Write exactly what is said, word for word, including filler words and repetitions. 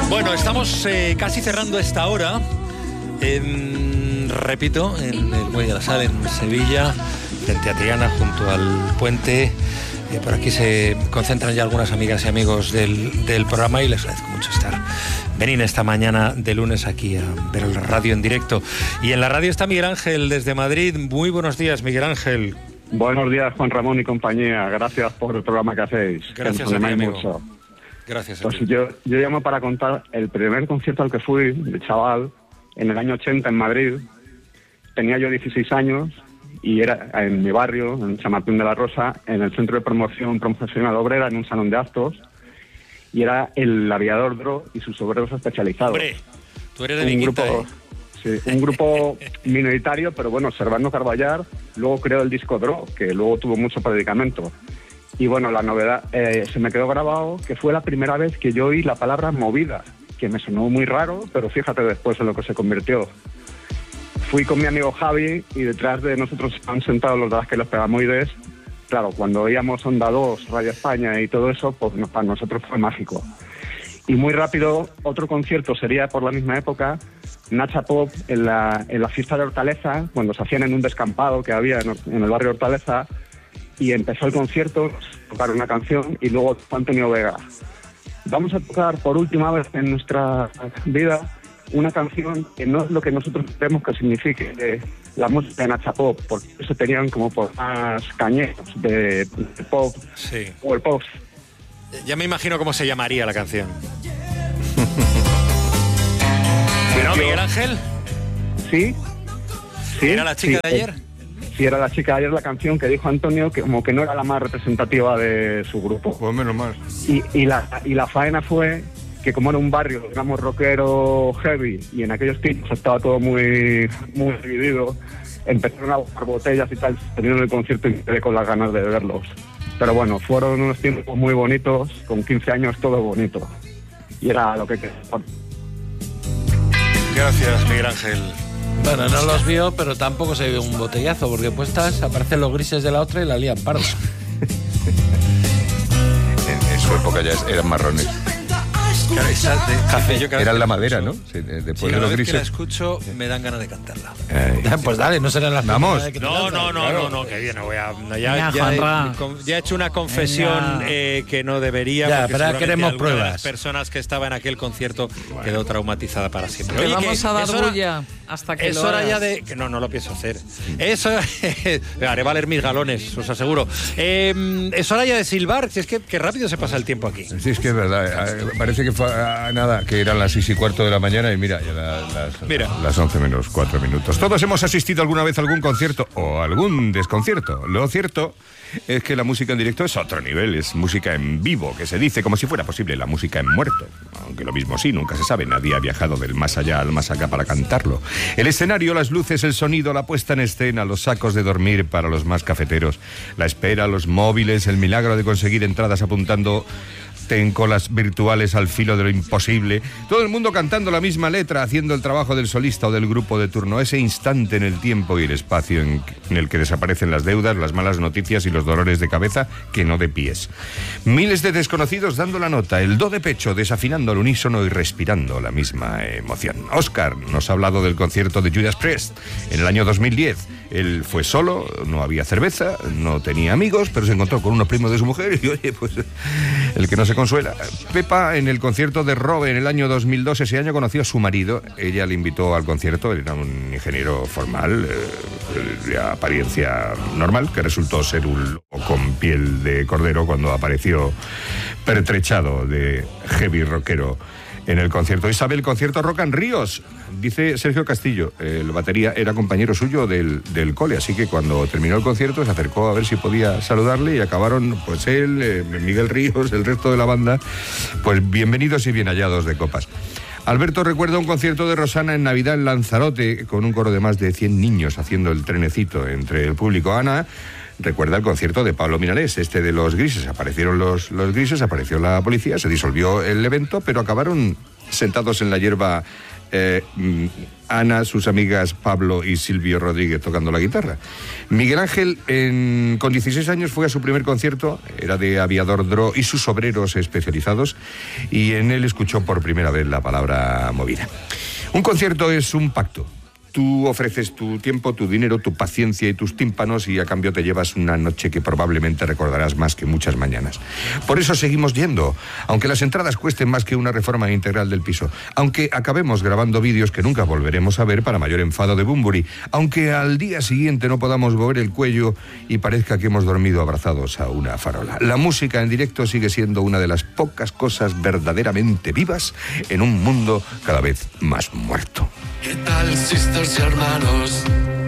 Bueno, estamos eh, casi cerrando esta hora. En, repito, en el Muelle de la Sal, en Sevilla, frente a Triana, junto al puente. Eh, por aquí se concentran ya algunas amigas y amigos del, del programa y les agradezco mucho estar. Venir esta mañana de lunes aquí a ver la radio en directo. Y en la radio está Miguel Ángel desde Madrid. Muy buenos días, Miguel Ángel. Buenos días, Juan Ramón y compañía. Gracias por el programa que hacéis. Gracias que a ti, amigo. Mucho. Gracias a pues ti. Yo, yo llamo para contar el primer concierto al que fui de chaval en el año ochenta en Madrid. Tenía yo dieciséis años y era en mi barrio, en Chamartín de la Rosa, en el Centro de Promoción Profesional Obrera, en un salón de actos, y era el Aviador Dro y sus obreros especializados. Hombre, tú eres de mi un quinta, grupo, ¿eh? Sí, un grupo minoritario, pero bueno, Servando Carballar luego creó el disco Dro, que luego tuvo mucho predicamento. Y bueno, la novedad, eh, se me quedó grabado que fue la primera vez que yo oí la palabra movida, que me sonó muy raro, pero fíjate después en lo que se convirtió. Fui con mi amigo Javi y detrás de nosotros estaban sentados los de que los Pegamoides. Claro, cuando oíamos Onda dos, Radio España y todo eso, pues para nosotros fue mágico. Y muy rápido, otro concierto sería por la misma época, Nacha Pop en la, en la fiesta de Hortaleza, cuando se hacían en un descampado que había en, en el barrio Hortaleza, y empezó el concierto, tocar una canción y luego Antonio Vega. Vamos a tocar por última vez en nuestra vida una canción que no es lo que nosotros creemos que signifique eh, la música de Nacha Pop, porque eso tenían como por más cañeros de, de pop, sí, o el pop. Ya me imagino cómo se llamaría la canción. ¿No, Miguel Ángel? Sí. sí ¿Era la chica sí, de ayer? Sí, era la chica de ayer, la canción que dijo Antonio, que como que no era la más representativa de su grupo. Pues menos mal. Y, y, la, y la faena fue que como era un barrio, digamos, rockero heavy, y en aquellos tiempos estaba todo muy, muy dividido, empezaron a buscar botellas y tal, teniendo el concierto y me quedé con las ganas de verlos. Pero bueno, fueron unos tiempos muy bonitos, con quince años todo bonito. Y era lo que quería. Gracias, Miguel Ángel. Bueno, no los vio, pero tampoco se vio un botellazo, porque puestas aparecen los grises de la otra y la lían parda. en, en su época ya eran marrones. Claro, esa de café, yo cada Era vez la que madera, escucho, ¿no? Sí, de- después sí, de cada los vez que la grises. escucho me dan ganas de cantarla. Ay, Pues dale, no serán las Vamos. primeras que te No, lanzas. no, no, Claro. no, no, que bien, no voy a... no, ya, Venga, ya, Juanra. he, con- ya he hecho una confesión Venga. eh, que no debería, Ya, porque pero ahora seguramente queremos alguna de pruebas. las personas que estaba en aquel concierto quedó traumatizada para siempre. Te Oye, vamos que a dar es hora- bulla hasta que Es lo hora ya hagas. de... que no, no lo pienso hacer. Eso... haré valer mis galones, os aseguro. Eh, es hora ya de silbar, si es que, que rápido se pasa el tiempo aquí. Sí, es que es verdad. eh, Parece que fue ah, nada, que eran las seis y cuarto de la mañana y mira, ya la- las, Mira. las once menos cuatro minutos. Todos hemos asistido alguna vez a algún concierto o algún desconcierto. Lo cierto es que la música en directo es otro nivel, es música en vivo, que se dice como si fuera posible la música en muerto. Aunque lo mismo sí, nunca se sabe, nadie ha viajado del más allá al más acá para cantarlo. El escenario, las luces, el sonido, la puesta en escena, los sacos de dormir para los más cafeteros, la espera, los móviles, el milagro de conseguir entradas apuntando en colas virtuales al filo de lo imposible, todo el mundo cantando la misma letra, haciendo el trabajo del solista o del grupo de turno, ese instante en el tiempo y el espacio en, en el que desaparecen las deudas, las malas noticias y los dolores de cabeza que no de pies. Miles de desconocidos dando la nota, el do de pecho, desafinando al unísono y respirando la misma emoción. Oscar nos ha hablado del concierto de Judas Priest en el año dos mil diez. Él fue solo, no había cerveza, no tenía amigos, pero se encontró con unos primos de su mujer y oye, pues el que no se consuela. Pepa, en el concierto de Robe en el año dos mil dos, ese año conoció a su marido. Ella le invitó al concierto, él era un ingeniero formal, eh, de apariencia normal, que resultó ser un lobo con piel de cordero cuando apareció pertrechado de heavy rockero en el concierto. Isabel, concierto Rock and Ríos. Dice Sergio Castillo, el batería era compañero suyo del, del cole, así que cuando terminó el concierto se acercó a ver si podía saludarle y acabaron, pues él, eh, Miguel Ríos, el resto de la banda, pues bienvenidos y bien hallados de copas. Alberto recuerda un concierto de Rosana en Navidad en Lanzarote, con un coro de más de cien niños haciendo el trenecito entre el público. Ana recuerda el concierto de Pablo Milanés, este de los grises. Aparecieron los, los grises, apareció la policía, se disolvió el evento, pero acabaron sentados en la hierba eh, Ana, sus amigas Pablo y Silvio Rodríguez tocando la guitarra. Miguel Ángel, en, con dieciséis años, fue a su primer concierto, era de Aviador Dro y sus obreros especializados, y en él escuchó por primera vez la palabra movida. Un concierto es un pacto. Tú ofreces tu tiempo, tu dinero, tu paciencia y tus tímpanos, y a cambio te llevas una noche que probablemente recordarás más que muchas mañanas. Por eso seguimos yendo, aunque las entradas cuesten más que una reforma integral del piso, aunque acabemos grabando vídeos que nunca volveremos a ver para mayor enfado de Bunbury, aunque al día siguiente no podamos mover el cuello y parezca que hemos dormido abrazados a una farola. La música en directo sigue siendo una de las pocas cosas verdaderamente vivas en un mundo cada vez más muerto. ¿Qué tal, sisters y hermanos?